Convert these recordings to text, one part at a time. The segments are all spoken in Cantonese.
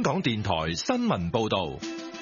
香港電台新聞報道。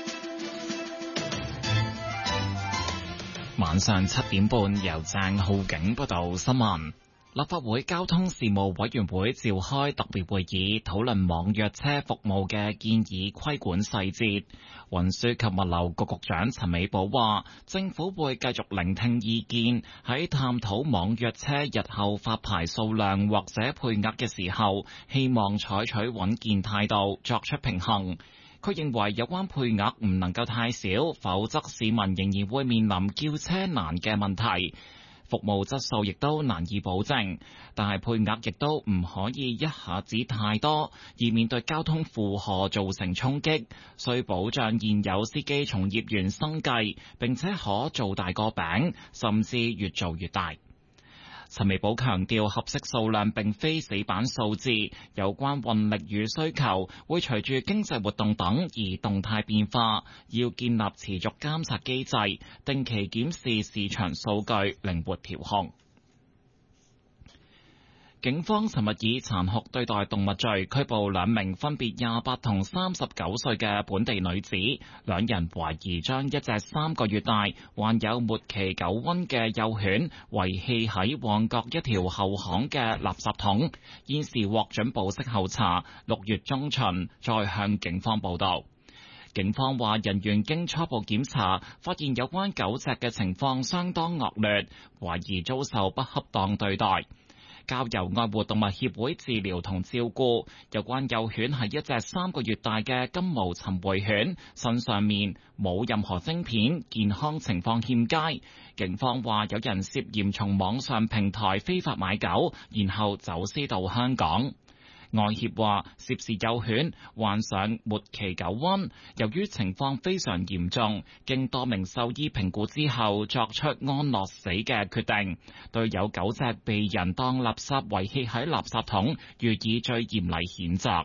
晚上7點半，由鄭浩景報道新聞。立法會交通事務委員會召開特別會議，討論網約車服務嘅建議規管細節。運輸及物流局局長陳美寶話，政府會繼續聆聽意見，喺探討網約車日後發牌數量或者配額嘅時候，希望採取穩健態度，作出平衡。佢認為有關配額唔能夠太少，否則市民仍然會面臨叫車難嘅問題。服務質素亦都難以保證，但係配額亦都唔可以一下子太多，以免對交通負荷造成衝擊。需保障現有司機從業員生計，並且可做大個餅，甚至越做越大。陳美寶強調，合適數量並非死板數字，有關運力與需求會隨住經濟活動等而動態變化，要建立持續監察機制，定期檢視市場數據，靈活調控。警方尋日以殘酷對待動物罪拘捕2名分別28同39歲嘅本地女子，兩人懷疑將一隻3個月大、患有末期狗瘟嘅幼犬遺棄喺旺角一條後巷嘅垃圾桶，現時獲准保釋候查，6月中旬再向警方報到。警方話，人員經初步檢查，發現有關狗隻嘅情況相當惡劣，懷疑遭受不恰當對待。交由愛護動物協會治療同照顧。有關幼犬係一隻3個月大嘅金毛尋回犬，身上面冇任何晶片，健康情況欠佳。警方話有人涉嫌從網上平台非法買狗，然後走私到香港。愛協話涉事幼犬患上末期狗瘟，由於情況非常嚴重，經多名獸醫評估之後作出安樂死嘅決定，對有狗隻被人當垃圾遺棄喺垃圾桶予以最嚴厲譴責。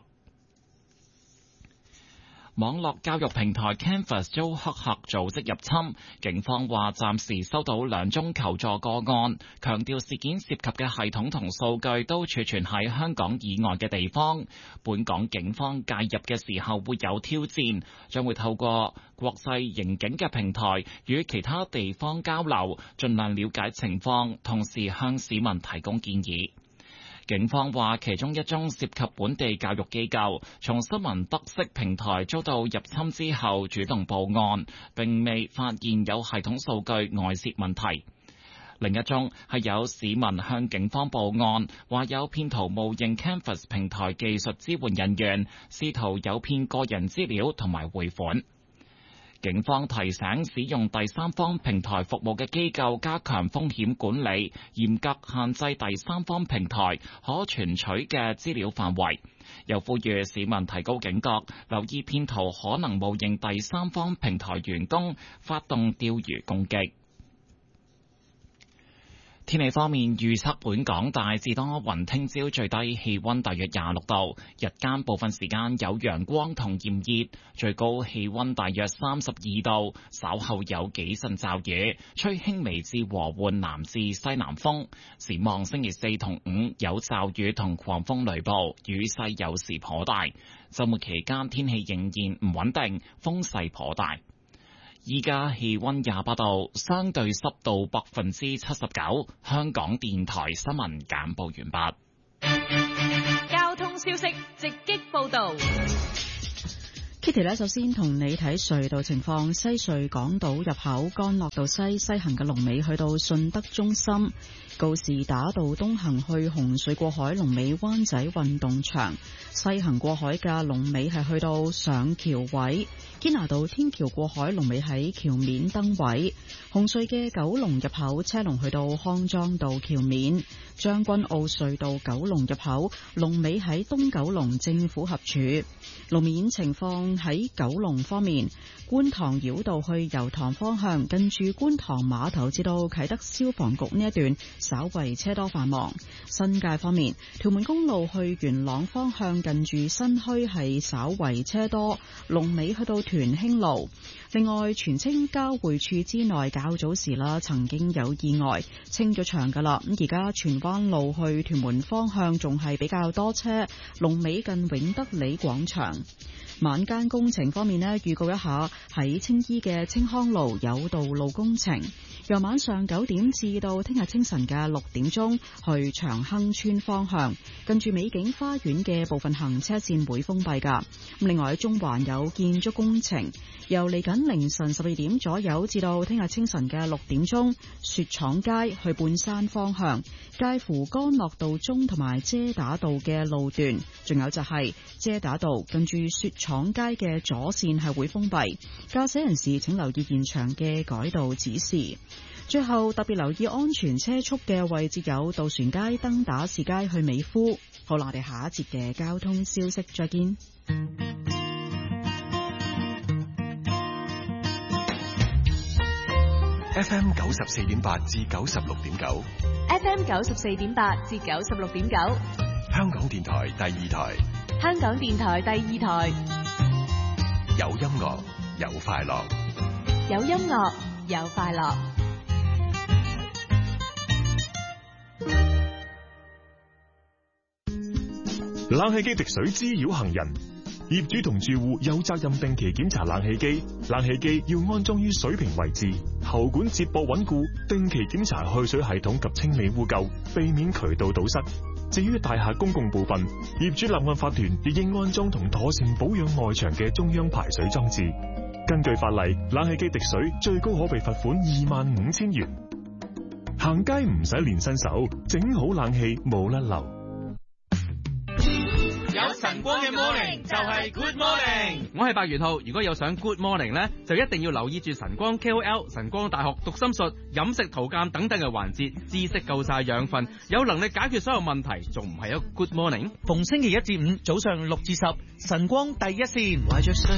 網絡教育平台 Canvas 遭黑客組織入侵，警方話暫時收到2宗求助個案，強調事件涉及嘅系統同數據都儲存喺香港以外嘅地方。本港警方介入嘅時候會有挑戰，將會透過國際刑警嘅平台與其他地方交流，盡量了解情況，同時向市民提供建議。警方話，其中一宗涉及本地教育機構，從新聞得悉平台遭到入侵之後主動報案，並未發現有系統數據外泄問題。另一宗係有市民向警方報案，話有騙徒冒認 Canvas 平台技術支援人員，試圖誘騙個人資料同埋匯款。警方提醒使用第三方平台服務嘅機構加強風險管理，嚴格限制第三方平台可存取嘅資料範圍。又呼籲市民提高警覺，留意騙徒可能冒認第三方平台員工發動釣魚攻擊。天氣方面，預測本港大致多雲，聽朝最低氣溫大約26度，日間部分時間有陽光同炎熱，最高氣溫大約32度，稍後有幾陣驟雨，吹輕微至和緩南至西南風。展望星期4同5有驟雨同狂風雷暴，雨勢有時頗大。週末期間天氣仍然唔穩定，風勢頗大。依家氣溫28度，相對濕度79%。香港電台新聞簡報完畢。交通消息直擊報道。 Kitty 呢，首先同你睇隧道情況。西隧港島入口干諾道西行嘅龍尾去到順德中心，告士打道東行去紅隧過海龍尾灣仔運動場，西行過海嘅龍尾係去到上橋位。堅拿道天橋過海龍尾喺橋面燈位，紅隧嘅九龍入口車龍去到康莊道橋面，將軍澳隧道九龍入口龍尾喺東九龍政府合署。路面情況喺九龍方面，觀塘繞道去油塘方向，近住觀塘碼頭至到啟德消防局呢一段稍為車多繁忙。新界方面，屯門公路去元朗方向近住新墟係稍為車多，龍尾去到屯興路。另外，荃青交匯處之內較早時啦，曾經有意外清咗場噶啦。咁而家荃灣路去屯門方向仲係比較多車，龍尾近永德里廣場。 晚間工程方面呢，預告一下喺青衣嘅青康路有道路工程，由晚上9點至到聽日清晨嘅6點鐘，去長亨村方向，近住美景花園嘅部分行車線會封閉㗎。另外喺中環有建築工程，由嚟緊凌晨12點左右至到聽日清晨嘅6點鐘，雪廠街去半山方向，介乎干諾道中同埋遮打道嘅路段，仲有就係遮打道近住雪廠街嘅左線係會封閉，駕駛人士請留意現場嘅改道指示。最後特別留意安全車速嘅位置有渡船街、登打士街去美孚。好啦，我哋下一節嘅交通消息再見。 FM 94.8至96.9 FM 94.8至96.9， 香港電台第二台， 香港電台第二台， 有音樂有快樂， 有音樂有快樂。 冷氣機滴水滋擾行人，業主同住戶有責任定期檢查冷氣機，冷氣機要安裝於水平位置，喉管接駁穩固，定期檢查去水系統及清理污垢，避免渠道堵塞。至於大廈公共部分，業主立案法團亦應安裝同妥善保養外牆嘅中央排水裝置。根據法例，冷氣機滴水最高可被罰款25,000元。行街唔使練新手，整好冷氣冇甩漏。 有晨光嘅 morning 就係 good morning。我係8月號，如果有想 good morning 呢，就一定要留意住晨光 KOL、晨光大學讀心術、飲食圖鑑等等嘅環節，知識夠晒養分，有能力解決所有問題，仲唔係一個 good morning？ 逢星期1至5早上6至10，晨光第一線。